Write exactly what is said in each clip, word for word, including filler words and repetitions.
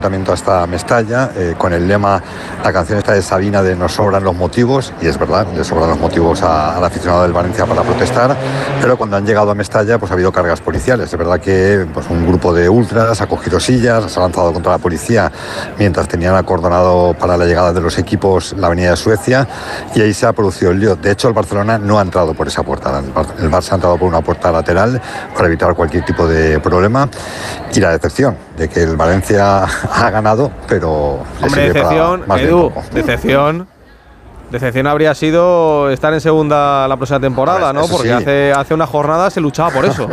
hasta Mestalla, eh, con el lema, la canción esta de Sabina de nos sobran los motivos, y es verdad, le sobran los motivos a, al aficionado del Valencia para protestar, pero cuando han llegado a Mestalla pues ha habido cargas policiales. Es verdad que pues, un grupo de ultras ha cogido sillas, se ha lanzado contra la policía mientras tenían acordonado para la llegada de los equipos la avenida de Suecia, y ahí se ha producido el lío. De hecho, el Barcelona no ha entrado por esa puerta, el, Bar- el Barça ha entrado por una puerta lateral para evitar cualquier tipo de problema, y la decepción de que el Valencia ha ganado, pero... Hombre, decepción, Edu, decepción. Decepción habría sido estar en segunda la próxima temporada, ¿no? Porque sí. hace, hace una jornada se luchaba por eso.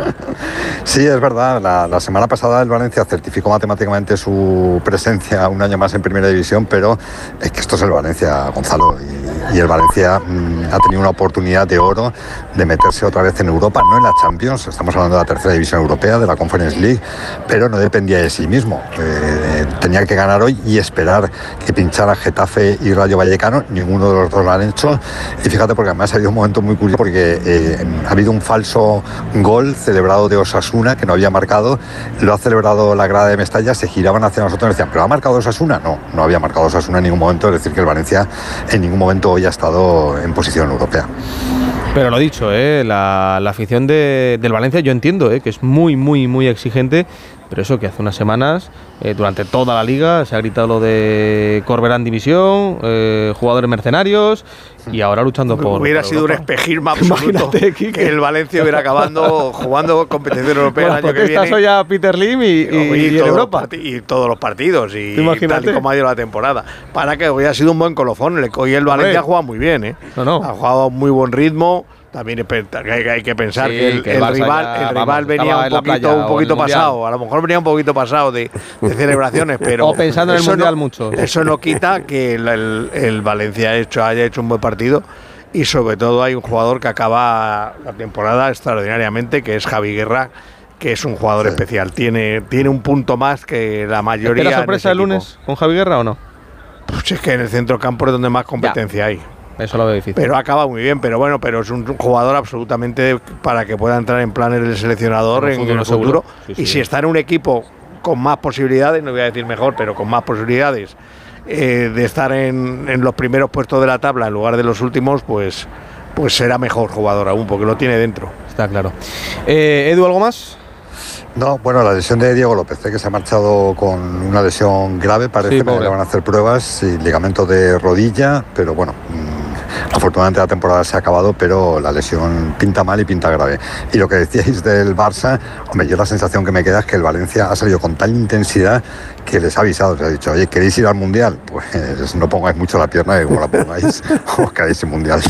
Sí, es verdad. La, la semana pasada el Valencia certificó matemáticamente su presencia un año más en Primera División, pero es que esto es el Valencia, Gonzalo. Y, y el Valencia mmm, ha tenido una oportunidad de oro de meterse otra vez en Europa, no en la Champions, estamos hablando de la Tercera División Europea, de la Conference League, pero no dependía de sí mismo. Eh, tenía que ganar hoy y esperar que pinchara Getafe y Rayo Vallecano. Ninguno de los dos lo han hecho, y fíjate, porque además ha habido un momento muy curioso, porque eh, ha habido un falso gol celebrado de Osasuna que no había marcado, lo ha celebrado la grada de Mestalla, se giraban hacia nosotros y decían, ¿pero ha marcado Osasuna? No, no había marcado Osasuna en ningún momento, es decir, que el Valencia en ningún momento hoy ha estado en posición europea. Pero lo dicho, ¿eh? la, la afición de, del Valencia, yo entiendo ¿eh? que es muy, muy, muy exigente, pero eso que hace unas semanas, eh, durante toda la liga, se ha gritado lo de Corberán División, eh, jugadores mercenarios, y ahora luchando por... Hubiera por sido un espejismo absoluto que el Valencia hubiera acabando jugando competición europea bueno, el año que viene. Hoy a Peter Lim y, y, y, y en Europa. Y todos los partidos, y tal y como ha ido la temporada. Para que hubiera sido un buen colofón. Hoy el Valencia ha jugado muy bien, ¿eh? No, no. Ha jugado a muy buen ritmo. También hay que pensar sí, que el, que el, el rival, ya, el rival vamos, venía un poquito, un poquito pasado, a lo mejor venía un poquito pasado de, de celebraciones, pero o pensando en el Mundial no, mucho. Eso no quita que el, el, el Valencia hecho, haya hecho un buen partido, y sobre todo hay un jugador que acaba la temporada extraordinariamente, que es Javi Guerra, que es un jugador sí. especial, tiene, tiene un punto más que la mayoría. ¿Espera sorpresa el lunes con Javi Guerra o no? Pues es que en el centro campo es donde más competencia ya. hay. Eso lo veo difícil. Pero acaba muy bien, pero bueno, pero es un jugador absolutamente para que pueda entrar en planes del seleccionador en, en el futuro. Sí, sí. Y si está en un equipo con más posibilidades, no voy a decir mejor, pero con más posibilidades eh, de estar en, en los primeros puestos de la tabla en lugar de los últimos, pues, pues será mejor jugador aún, porque lo tiene dentro. Está claro. Eh, Edu, ¿algo más? No, bueno, la lesión de Diego López, ¿eh? que se ha marchado con una lesión grave, parece, sí, pero le van a hacer pruebas, y ligamento de rodilla, pero bueno, mmm, afortunadamente la temporada se ha acabado, pero la lesión pinta mal y pinta grave. Y lo que decíais del Barça, hombre, yo la sensación que me queda es que el Valencia ha salido con tal intensidad que les ha avisado, les ha dicho, oye, ¿queréis ir al Mundial? Pues no pongáis mucho la pierna, que como la pongáis, os quedáis sin Mundial.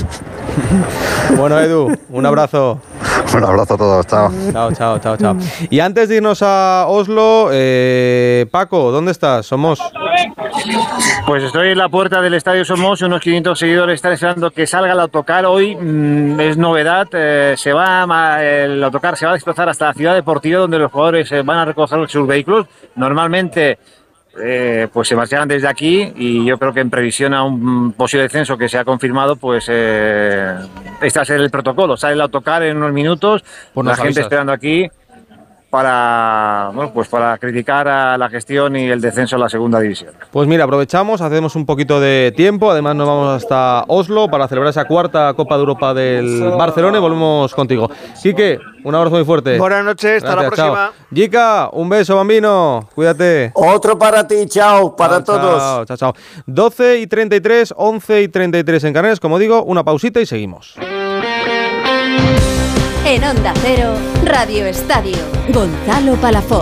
Bueno, Edu, un abrazo. Un abrazo a todos, chao. Chao, chao, chao, chao. Y antes de irnos a Oslo, eh, Paco, ¿dónde estás? Somos. Pues estoy en la puerta del Estadio Somos, unos quinientos seguidores están esperando que salga el autocar. Hoy mmm, es novedad, eh, se va el autocar se va a desplazar hasta la ciudad deportiva, donde los jugadores eh, van a recoger sus vehículos. Normalmente eh, pues se marcharán desde aquí, y yo creo que en previsión a un posible descenso que se ha confirmado, pues eh, este va a ser el protocolo. Sale el autocar en unos minutos, pues la gente avisas. esperando aquí para, bueno, pues para criticar a la gestión y el descenso a la segunda división. Pues mira, aprovechamos, hacemos un poquito de tiempo, además nos vamos hasta Oslo para celebrar esa cuarta Copa de Europa del Barcelona, y volvemos contigo. Quique, un abrazo muy fuerte. Buenas noches, hasta Gracias, la próxima. Jica, un beso, bambino, cuídate. Otro para ti, chao, para chao, todos. Chao, chao, chao. doce y treinta y tres, once y treinta y tres en Canarias, como digo, una pausita y seguimos. En Onda Cero, Radio Estadio, Gonzalo Palafox.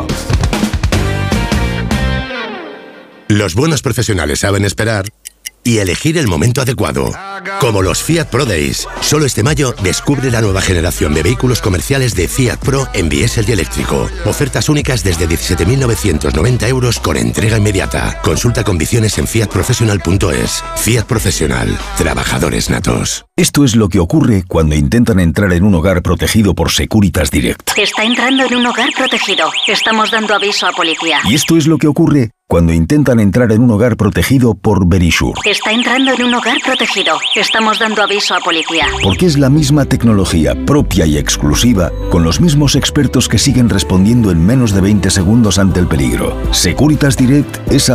Los buenos profesionales saben esperar y elegir el momento adecuado. Como los Fiat Pro Days. Solo este mayo descubre la nueva generación de vehículos comerciales de Fiat Pro en diésel y eléctrico. Ofertas únicas desde diecisiete mil novecientos noventa euros con entrega inmediata. Consulta condiciones en fiat professional punto es. Fiat Profesional. Trabajadores natos. Esto es lo que ocurre cuando intentan entrar en un hogar protegido por Securitas Direct. Está entrando en un hogar protegido. Estamos dando aviso a policía. Y esto es lo que ocurre cuando intentan entrar en un hogar protegido por Verisure. Está entrando en un hogar protegido. Estamos dando aviso a policía. Porque es la misma tecnología propia y exclusiva, con los mismos expertos que siguen respondiendo en menos de veinte segundos ante el peligro. Securitas Direct es